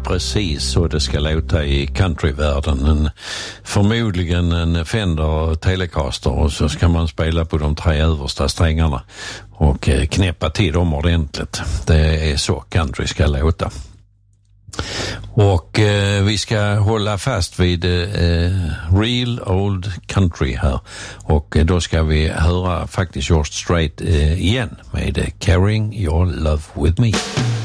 precis så det ska låta i countryvärlden. Förmodligen en Fender Telecaster, och så ska man spela på de 3 översta strängarna och knäppa till dem ordentligt. Det är så country ska låta. Och vi ska hålla fast vid real old country här, och då ska vi höra faktiskt George Strait igen med Carrying Your Love With Me.